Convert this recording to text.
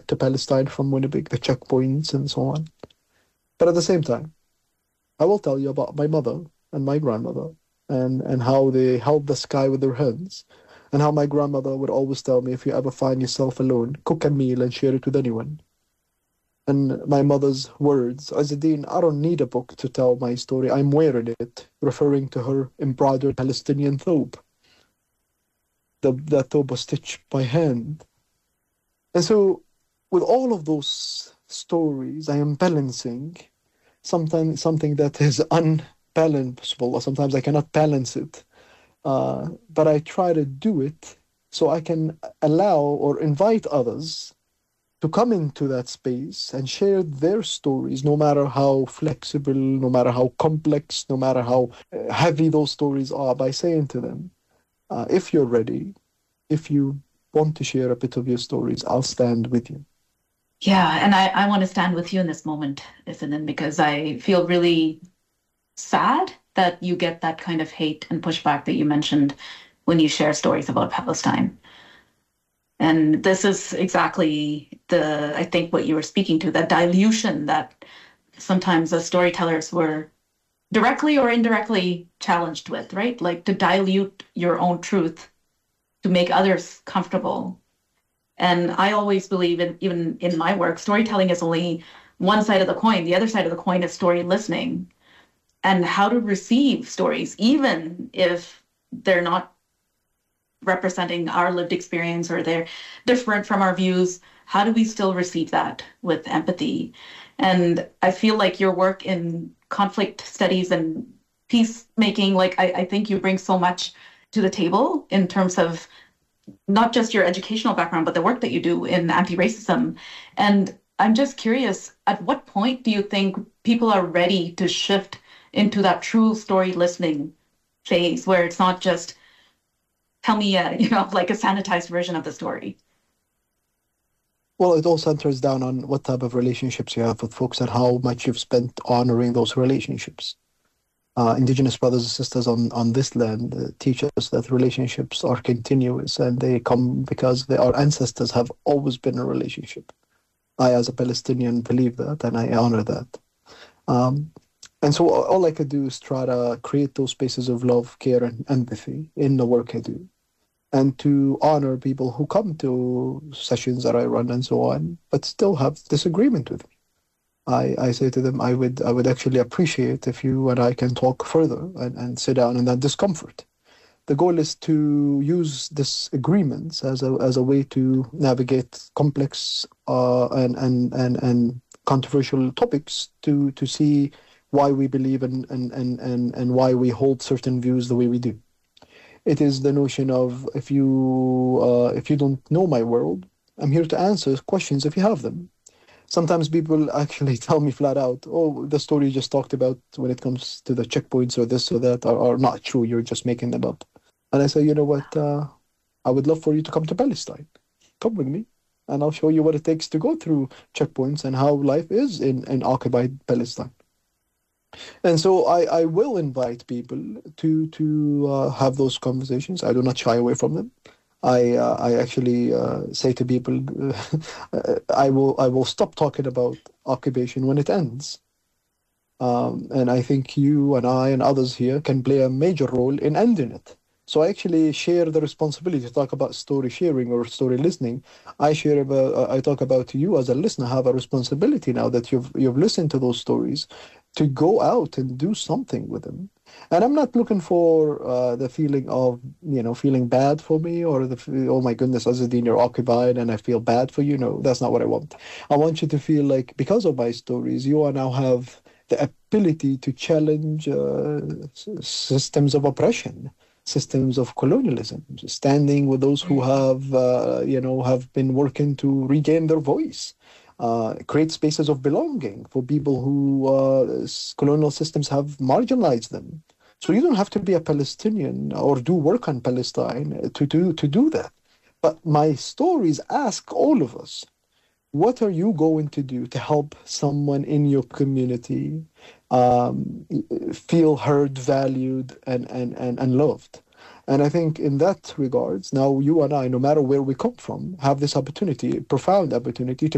to Palestine from Winnipeg, the checkpoints and so on. But at the same time, I will tell you about my mother and my grandmother and how they held the sky with their hands, and how my grandmother would always tell me, if you ever find yourself alone, cook a meal and share it with anyone. And my mother's words, Azadeen, I don't need a book to tell my story. I'm wearing it, referring to her embroidered Palestinian thobe. That thobe was stitched by hand. And so, with all of those stories, I am balancing something that is unbalanceable, or sometimes I cannot balance it. But I try to do it so I can allow or invite others to come into that space and share their stories, no matter how flexible, no matter how complex, no matter how heavy those stories are, by saying to them, if you're ready, if you want to share a bit of your stories, I'll stand with you. Yeah, and I want to stand with you in this moment, Isnan, because I feel really sad that you get that kind of hate and pushback that you mentioned when you share stories about Palestine. And this is exactly I think what you were speaking to, that dilution that sometimes as storytellers were directly or indirectly challenged with, right? Like to dilute your own truth to make others comfortable. And I always believe even in my work, storytelling is only one side of the coin. The other side of the coin is story listening and how to receive stories, even if they're not representing our lived experience or they're different from our views. How do we still receive that with empathy? And I feel like your work in conflict studies and peacemaking, like I think you bring so much to the table in terms of not just your educational background, but the work that you do in anti-racism. And I'm just curious, at what point do you think people are ready to shift into that true story listening phase where it's not just tell me, like a sanitized version of the story? Well, it all centers down on what type of relationships you have with folks and how much you've spent honoring those relationships. Indigenous brothers and sisters on this land teach us that relationships are continuous and they come because our ancestors have always been in a relationship. I, as a Palestinian, believe that and I honor that. Um, and so all I could do is try to create those spaces of love, care, and empathy in the work I do, and to honor people who come to sessions that I run and so on, but still have disagreement with me. I say to them, I would actually appreciate if you and I can talk further and sit down in that discomfort. The goal is to use disagreements as a way to navigate complex and controversial topics to see why we believe and why we hold certain views the way we do. It is the notion of if you don't know my world, I'm here to answer questions if you have them. Sometimes people actually tell me flat out, "Oh, the story you just talked about when it comes to the checkpoints or this or that are not true. You're just making them up." And I say, you know what? I would love for you to come to Palestine. Come with me, and I'll show you what it takes to go through checkpoints and how life is in occupied Palestine. And so I will invite people to have those conversations. I do not shy away from them. I actually say to people, I will stop talking about occupation when it ends. And I think you and I and others here can play a major role in ending it. So I actually share the responsibility to talk about story sharing or story listening. I talk about you as a listener have a responsibility now that you've listened to those stories to go out and do something with them. And I'm not looking for the feeling of, feeling bad for me or oh my goodness, Azadeen, you're occupied and I feel bad for you. No, that's not what I want. I want you to feel like because of my stories, you are now have the ability to challenge systems of oppression, systems of colonialism, standing with those who have been working to regain their voice. Create spaces of belonging for people who colonial systems have marginalized them. So you don't have to be a Palestinian or do work on Palestine to do that. But my stories ask all of us, what are you going to do to help someone in your community feel heard, valued, and loved? And I think in that regards, now you and I, no matter where we come from, have this opportunity, profound opportunity to